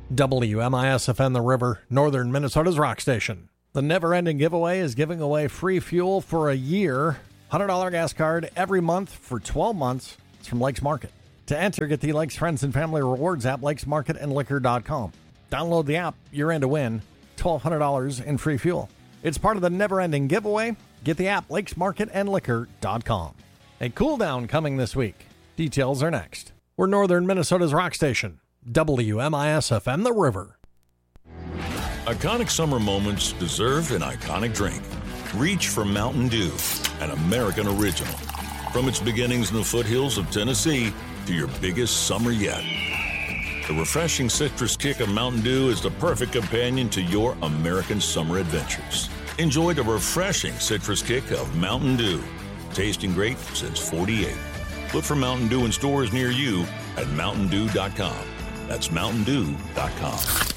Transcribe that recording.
WMIS-FM The River, northern Minnesota's rock station. The never-ending giveaway is giving away free fuel for a year. $100 gas card every month for 12 months. It's from Lakes Market. To enter, get the Lakes Friends and Family Rewards app, lakesmarketandliquor.com. Download the app. You're in to win $1,200 in free fuel. It's part of the never-ending giveaway. Get the app, lakesmarketandliquor.com. A cool down coming this week. Details are next. We're northern Minnesota's rock station. WMIS-FM The River. Iconic summer moments deserve an iconic drink. Reach for Mountain Dew, an American original. From its beginnings in the foothills of Tennessee to your biggest summer yet. The refreshing citrus kick of Mountain Dew is the perfect companion to your American summer adventures. Enjoy the refreshing citrus kick of Mountain Dew. Tasting great since '48. Look for Mountain Dew in stores near you at mountaindew.com. That's mountaindew.com.